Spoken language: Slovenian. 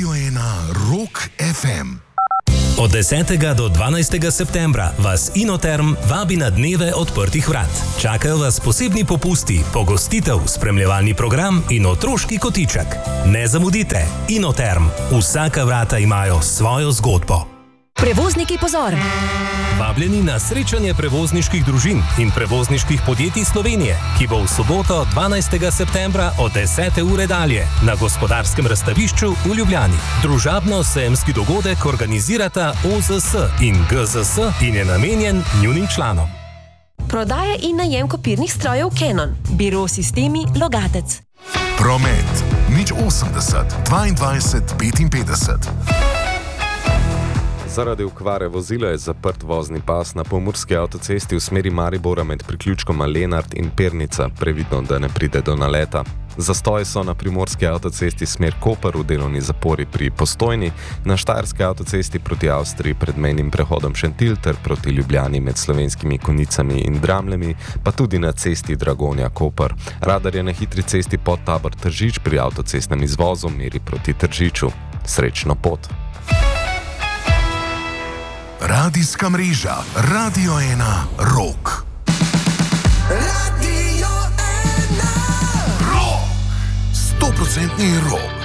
Radio 1 Rock FM. Od 10. do 12. septembra vas Inoterm vabi na dneve odprtih vrat. Čakajo vas posebni popusti, pogostitev, spremljevalni program in otroški kotiček. Ne zamudite, Inoterm. Vsaka vrata imajo svojo zgodbo. Prevozniki, pozor! Vabljeni na srečanje prevozniških družin in prevozniških podjetij Slovenije, ki bo v soboto 12. septembra od 10. ure dalje na Gospodarskem razstavišču v Ljubljani. Družabno-sejemski dogodek organizirata OZS in GZS in je namenjen njunim članom. Prodaja in najem kopirnih strojev Canon. Biro Sistemi Logatec. Promet. 080 22 55. Zaradi okvare vozila je zaprt vozni pas na pomurski avtocesti v smeri Maribora med priključkoma Lenart in Pernica, previdno, da ne pride do naleta. Zastoji so na primorski avtocesti smer Koper v delovni zapori pri Postojni, na štajerski avtocesti proti Avstriji pred mejnim prehodom Šentilj ter proti Ljubljani med Slovenskimi Konjicami in Dramljami, pa tudi na cesti Dragonja-Koper. Radar je na hitri cesti Podtabor Tržič pri avtocestnem izvozu meri proti Tržiču. Srečno pot! Radijska mreža Radio 1 Rock. Radio 1 Rock. 100% rock.